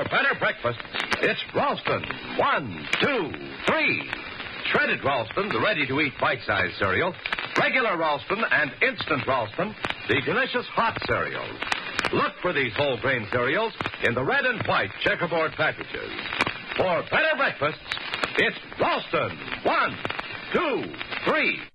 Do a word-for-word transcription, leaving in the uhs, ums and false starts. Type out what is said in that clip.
For better breakfast, it's Ralston. One, two, three. Shredded Ralston, the ready-to-eat bite-sized cereal. Regular Ralston and instant Ralston, the delicious hot cereals. Look for these whole grain cereals in the red and white checkerboard packages. For better breakfasts, it's Ralston. One, two, three.